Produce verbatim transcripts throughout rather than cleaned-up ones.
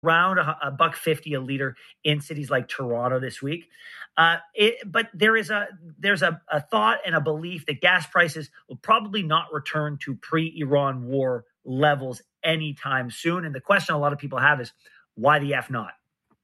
around a, a buck fifty a liter in cities like Toronto this week. Uh, it, but there is a there's a, a thought and a belief that gas prices will probably not return to pre-Iran war levels anytime soon. And the question a lot of people have is, why the F not?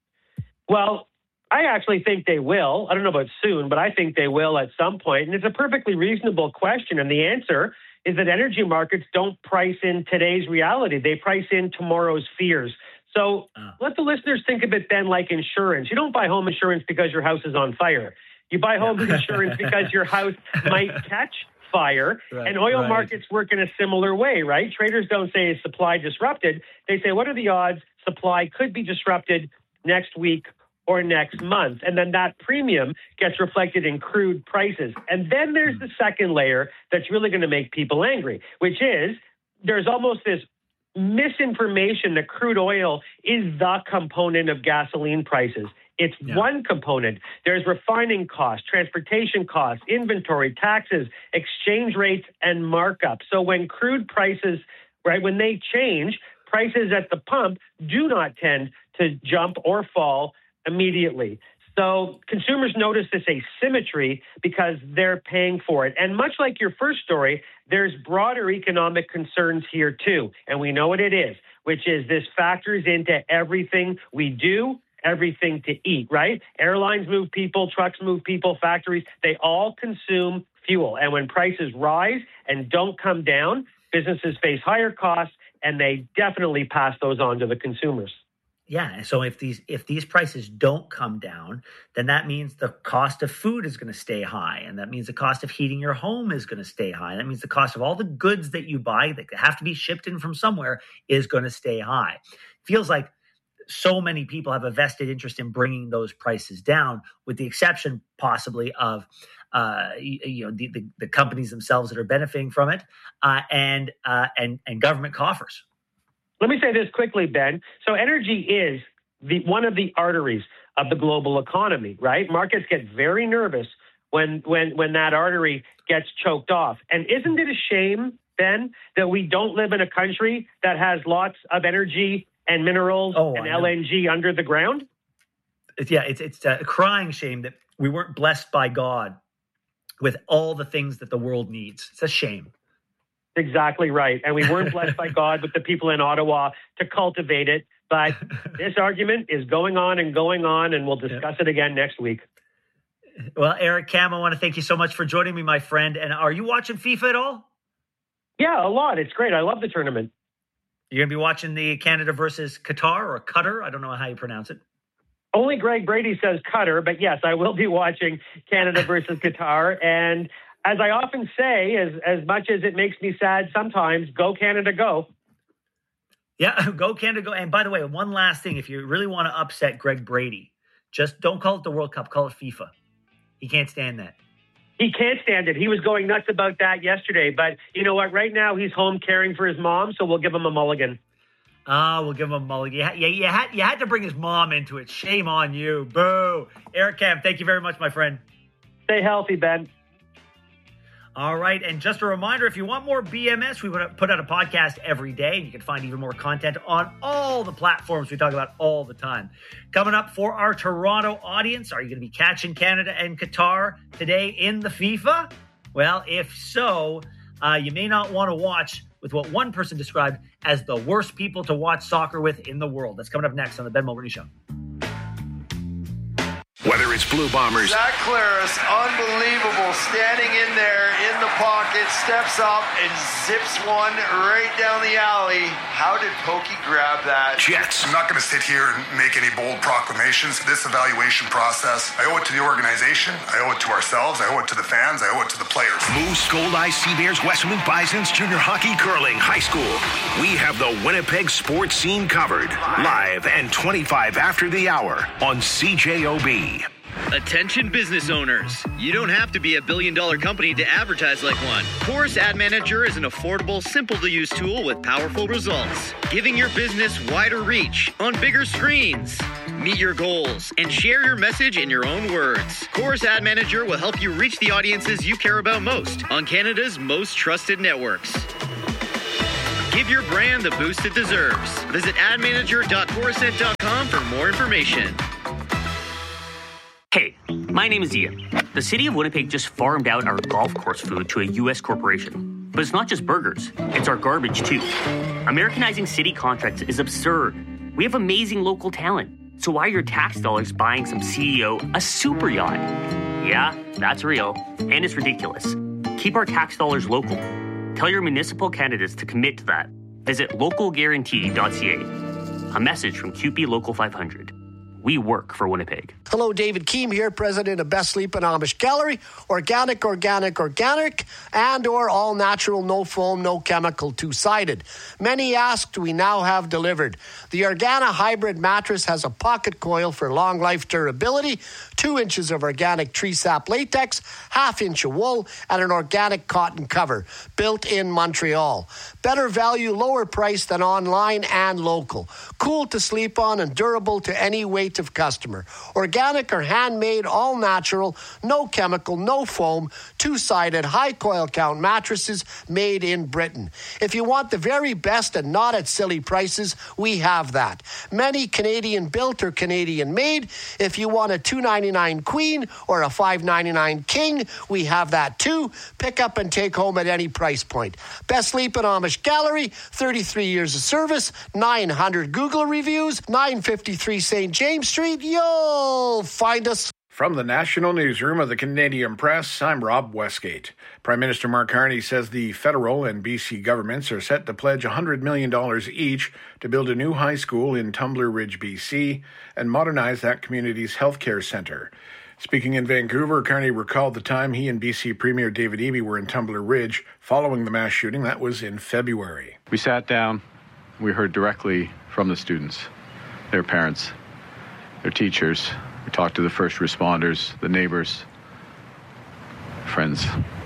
Well, I actually think they will. I don't know about soon, but I think they will at some point. And it's a perfectly reasonable question. And the answer is that energy markets don't price in today's reality. They price in tomorrow's fears. So uh. let the listeners think of it then like insurance. You don't buy home insurance because your house is on fire. You buy home yeah. insurance because your house might catch fire. Right, and oil right. markets work in a similar way, right? Traders don't say is supply disrupted. They say, what are the odds supply could be disrupted next week or next month? And then that premium gets reflected in crude prices. And then there's the second layer that's really going to make people angry, which is there's almost this misinformation that crude oil is the component of gasoline prices. It's yeah. one component. There's refining costs, transportation costs, inventory, taxes, exchange rates, and markup. So when crude prices, right, when they change, prices at the pump do not tend to jump or fall immediately. So consumers notice this asymmetry because they're paying for it. And much like your first story, there's broader economic concerns here too. And we know what it is, which is this factors into everything we do, everything to eat, right? Airlines move people, trucks move people, factories, they all consume fuel. And when prices rise and don't come down, businesses face higher costs, and they definitely pass those on to the consumers. Yeah. So if these if these prices don't come down, then that means the cost of food is going to stay high. And that means the cost of heating your home is going to stay high. That means the cost of all the goods that you buy that have to be shipped in from somewhere is going to stay high. Feels like so many people have a vested interest in bringing those prices down, with the exception possibly of uh, you, you know the, the, the companies themselves that are benefiting from it uh, and uh, and and government coffers. Let me say this quickly, Ben. So energy is the one of the arteries of the global economy, right? Markets get very nervous when when when that artery gets choked off. And isn't it a shame, Ben, that we don't live in a country that has lots of energy and minerals oh, and L N G under the ground? Yeah, it's it's a crying shame that we weren't blessed by God with all the things that the world needs. It's a shame. Exactly right. And we weren't blessed by God with the people in Ottawa to cultivate it. But this argument is going on and going on, and we'll discuss yeah. it again next week. Well, Eric Kam, I want to thank you so much for joining me, my friend. And are you watching FIFA at all? Yeah, a lot. It's great. I love the tournament. You're going to be watching the Canada versus Qatar or Qatar. I don't know how you pronounce it. Only Greg Brady says Qatar, but yes, I will be watching Canada versus Qatar. And as I often say, as, as much as it makes me sad sometimes, go Canada, go. Yeah, go Canada, go. And by the way, one last thing, if you really want to upset Greg Brady, just don't call it the World Cup, call it FIFA. He can't stand that. He can't stand it. He was going nuts about that yesterday. But you know what? Right now, he's home caring for his mom, so we'll give him a mulligan. Ah, oh, we'll give him a mulligan. You, ha- you, you, had, you had to bring his mom into it. Shame on you. Boo. Eric Kam, thank you very much, my friend. Stay healthy, Ben. All right. And just a reminder, if you want more B M S, we put out a podcast every day. And you can find even more content on all the platforms we talk about all the time. Coming up for our Toronto audience, are you going to be catching Canada and Qatar today in the FIFA? Well, if so, uh, you may not want to watch with what one person described as the worst people to watch soccer with in the world. That's coming up next on the Ben Mulroney Show. Whether it's Blue Bombers. Zach Claris, unbelievable, standing in there in the pocket, steps up and zips one right down the alley. How did Pokey grab that? Jets. I'm not going to sit here and make any bold proclamations. This evaluation process, I owe it to the organization, I owe it to ourselves, I owe it to the fans, I owe it to the players. Moose, Gold Eyes, Sea Bears, Westwood Bisons, junior hockey, curling, high school. We have the Winnipeg sports scene covered. Live and twenty-five after the hour on C J O B. Attention business owners. You don't have to be a billion dollar company to advertise like one. Chorus Ad Manager is an affordable, simple to use tool with powerful results, giving your business wider reach on bigger screens. Meet your goals and share your message in your own words. Chorus Ad Manager will help you reach the audiences you care about most on Canada's most trusted networks. Give your brand the boost it deserves. Visit ad manager dot coruscant dot com for more information. Hey, my name is Ian. The city of Winnipeg just farmed out our golf course food to a U S corporation. But it's not just burgers, it's our garbage too. Americanizing city contracts is absurd. We have amazing local talent. So why are your tax dollars buying some C E O a super yacht? Yeah, that's real, and it's ridiculous. Keep our tax dollars local. Tell your municipal candidates to commit to that. Visit local guarantee dot c a. A message from C U P E Local five hundred. We work for Winnipeg. Hello, David Keem here, president of Best Sleep and Amish Gallery. Organic, organic, organic, and or all natural, no foam, no chemical, two-sided. Many asked, we now have delivered. The Organa Hybrid mattress has a pocket coil for long life durability, two inches of organic tree sap latex, half inch of wool, and an organic cotton cover, built in Montreal. Better value, lower price than online and local. Cool to sleep on and durable to any weight of customer. Organic or handmade, all natural, no chemical, no foam, two-sided, high coil count mattresses made in Britain. If you want the very best and not at silly prices, we have that. Many Canadian built or Canadian made. If you want a two ninety-nine queen or a five ninety-nine king, we have that too. Pick up and take home at any price point. Best Sleep and Amish Gallery, thirty-three years of service, nine hundred Google reviews, nine fifty-three Saint James Street. You'll find us. From the National Newsroom of the Canadian Press, I'm Rob Westgate. Prime Minister Mark Carney says the federal and B C governments are set to pledge one hundred million dollars each to build a new high school in Tumbler Ridge, B C, and modernize that community's healthcare centre. Speaking in Vancouver, Carney recalled the time he and B C Premier David Eby were in Tumbler Ridge following the mass shooting. That was in February. We sat down, we heard directly from the students, their parents, their teachers. We talked to the first responders, the neighbors, friends.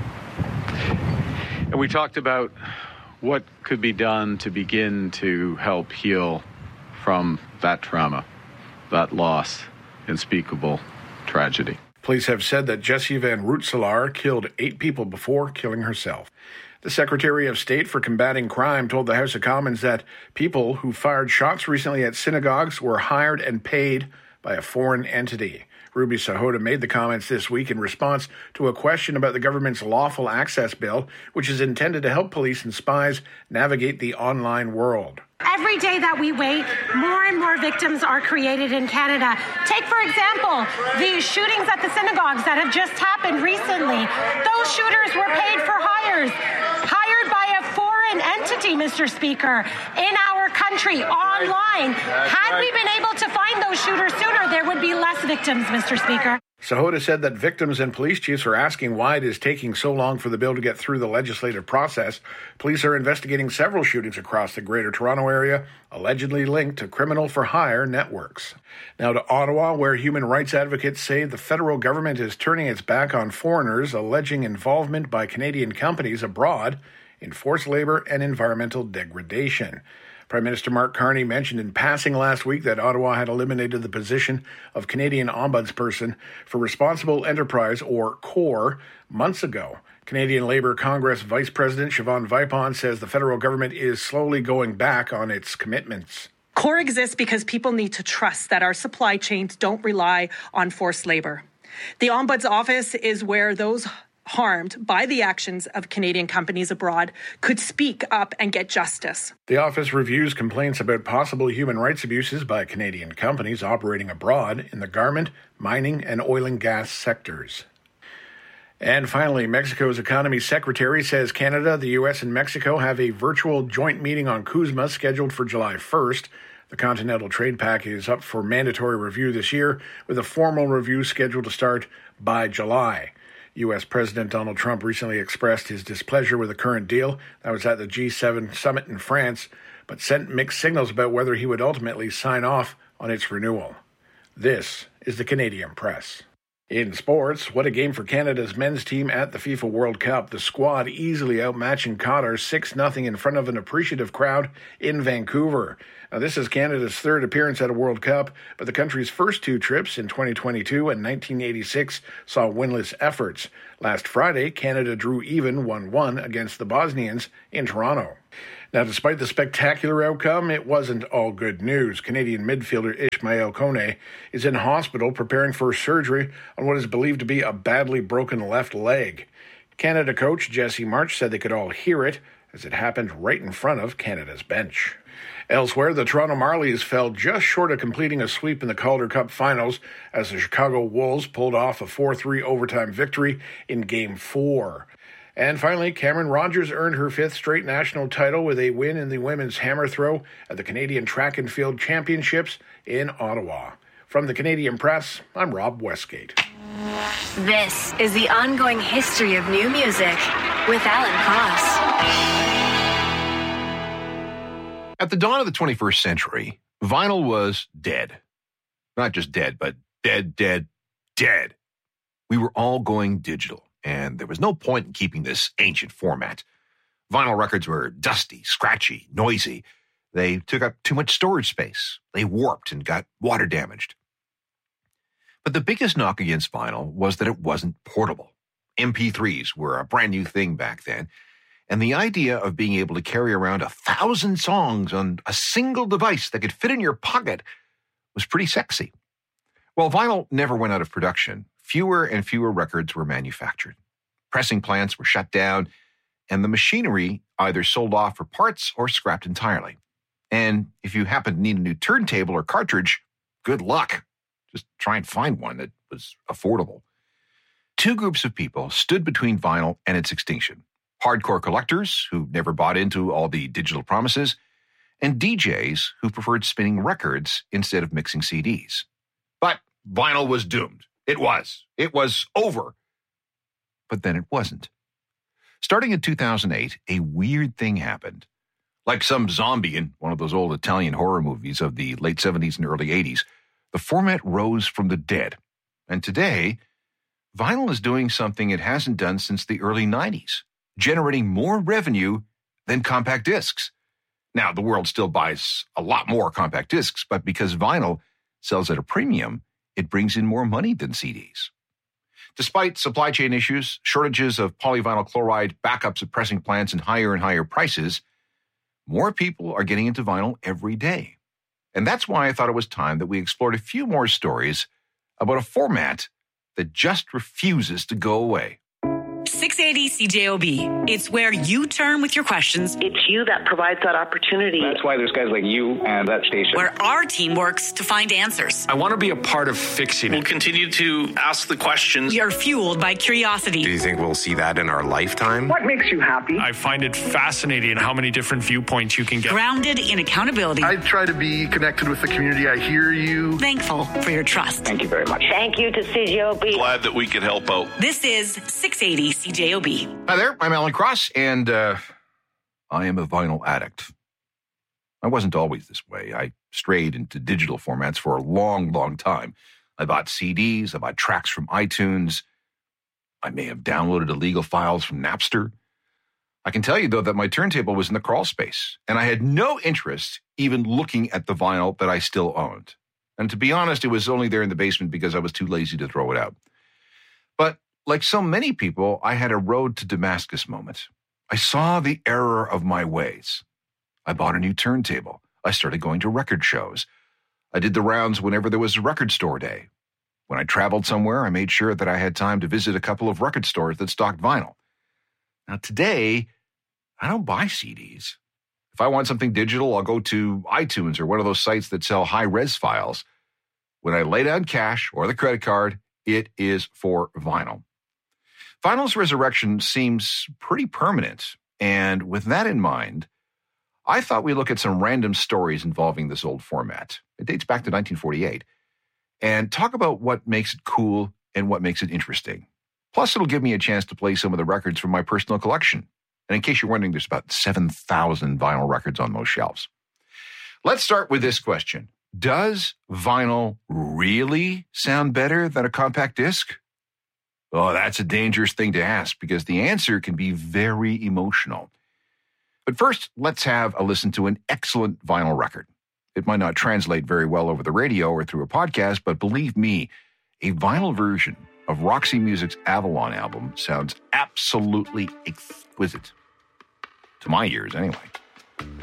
And we talked about what could be done to begin to help heal from that trauma, that loss, unspeakable tragedy. Police have said that Jessie Van Rootselaar killed eight people before killing herself. The Secretary of State for Combating Crime told the House of Commons that people who fired shots recently at synagogues were hired and paid by a foreign entity. Ruby Sahota made the comments this week in response to a question about the government's lawful access bill, which is intended to help police and spies navigate the online world. Every day that we wait, more and more victims are created in Canada. Take, for example, the shootings at the synagogues that have just happened recently. Those shooters were paid for hires, hired by a foreign entity, Mister Speaker, in our country, online. That's Had right. we been able to find those shooters sooner, there would be less victims, Mister Speaker. Sahota said that victims and police chiefs are asking why it is taking so long for the bill to get through the legislative process. Police are investigating several shootings across the Greater Toronto area, allegedly linked to criminal-for-hire networks. Now to Ottawa, where human rights advocates say the federal government is turning its back on foreigners, alleging involvement by Canadian companies abroad in forced labor and environmental degradation. Prime Minister Mark Carney mentioned in passing last week that Ottawa had eliminated the position of Canadian Ombudsperson for Responsible Enterprise, or CORE, months ago. Canadian Labour Congress Vice President Siobhan Vipon says the federal government is slowly going back on its commitments. CORE exists because people need to trust that our supply chains don't rely on forced labor. The Ombuds Office is where those harmed by the actions of Canadian companies abroad could speak up and get justice. The office reviews complaints about possible human rights abuses by Canadian companies operating abroad in the garment, mining, and oil and gas sectors. And finally, Mexico's economy secretary says Canada, the U S, and Mexico have a virtual joint meeting on CUSMA scheduled for July first. The Continental Trade Pact is up for mandatory review this year, with a formal review scheduled to start by July. U S. President Donald Trump recently expressed his displeasure with the current deal. That was at the G seven summit in France, but sent mixed signals about whether he would ultimately sign off on its renewal. This is the Canadian Press. In sports, what a game for Canada's men's team at the FIFA World Cup. The squad easily outmatching Qatar six nothing in front of an appreciative crowd in Vancouver. Now, this is Canada's third appearance at a World Cup, but the country's first two trips in twenty twenty-two and nineteen eighty-six saw winless efforts. Last Friday, Canada drew even one one against the Bosnians in Toronto. Now, despite the spectacular outcome, it wasn't all good news. Canadian midfielder Ismail Kone is in hospital preparing for surgery on what is believed to be a badly broken left leg. Canada coach Jesse March said they could all hear it as it happened right in front of Canada's bench. Elsewhere, the Toronto Marlies fell just short of completing a sweep in the Calder Cup finals as the Chicago Wolves pulled off a four three overtime victory in Game four. And finally, Cameron Rogers earned her fifth straight national title with a win in the women's hammer throw at the Canadian Track and Field Championships in Ottawa. From the Canadian Press, I'm Rob Westgate. This is the ongoing history of new music with Alan Cross. At the dawn of the twenty-first century, vinyl was dead. Not just dead, but dead, dead, dead. We were all going digital, and there was no point in keeping this ancient format. Vinyl records were dusty, scratchy, noisy. They took up too much storage space. They warped and got water damaged. But the biggest knock against vinyl was that it wasn't portable. M P threes were a brand new thing back then, and the idea of being able to carry around a thousand songs on a single device that could fit in your pocket was pretty sexy. While vinyl never went out of production, fewer and fewer records were manufactured. Pressing plants were shut down, and the machinery either sold off for parts or scrapped entirely. And if you happened to need a new turntable or cartridge, good luck. Just try and find one that was affordable. Two groups of people stood between vinyl and its extinction. Hardcore collectors who never bought into all the digital promises, and D Js who preferred spinning records instead of mixing C Ds. But vinyl was doomed. It was. It was over. But then it wasn't. Starting in two thousand eight, a weird thing happened. Like some zombie in one of those old Italian horror movies of the late seventies and early eighties, the format rose from the dead. And today, vinyl is doing something it hasn't done since the early nineties, generating more revenue than compact discs. Now, the world still buys a lot more compact discs, but because vinyl sells at a premium, it brings in more money than C Ds. Despite supply chain issues, shortages of polyvinyl chloride, backups at pressing plants, and higher and higher prices, more people are getting into vinyl every day. And that's why I thought it was time that we explored a few more stories about a format that just refuses to go away. six eighty C J O B. It's where you turn with your questions. It's you that provides that opportunity. That's why there's guys like you and that station. Where our team works to find answers. I want to be a part of fixing it. We'll continue to ask the questions. We are fueled by curiosity. Do you think we'll see that in our lifetime? What makes you happy? I find it fascinating how many different viewpoints you can get. Grounded in accountability. I try to be connected with the community. I hear you. Thankful for your trust. Thank you very much. Thank you to C J O B. Glad that we could help out. This is six eighty C J O B. Hi there, I'm Alan Cross, and uh, I am a vinyl addict. I wasn't always this way. I strayed into digital formats for a long, long time. I bought C Ds, I bought tracks from iTunes. I may have downloaded illegal files from Napster. I can tell you, though, that my turntable was in the crawl space, and I had no interest even looking at the vinyl that I still owned. And to be honest, it was only there in the basement because I was too lazy to throw it out. But like so many people, I had a road to Damascus moment. I saw the error of my ways. I bought a new turntable. I started going to record shows. I did the rounds whenever there was a record store day. When I traveled somewhere, I made sure that I had time to visit a couple of record stores that stocked vinyl. Now, today, I don't buy C Ds. If I want something digital, I'll go to iTunes or one of those sites that sell high-res files. When I lay down cash or the credit card, it is for vinyl. Vinyl's resurrection seems pretty permanent, and with that in mind, I thought we'd look at some random stories involving this old format. It dates back to nineteen forty-eight, and talk about what makes it cool and what makes it interesting. Plus, it'll give me a chance to play some of the records from my personal collection. And in case you're wondering, there's about seven thousand vinyl records on those shelves. Let's start with this question. Does vinyl really sound better than a compact disc? Oh, that's a dangerous thing to ask because the answer can be very emotional. But first, let's have a listen to an excellent vinyl record. It might not translate very well over the radio or through a podcast, but believe me, a vinyl version of Roxy Music's Avalon album sounds absolutely exquisite. To my ears, anyway.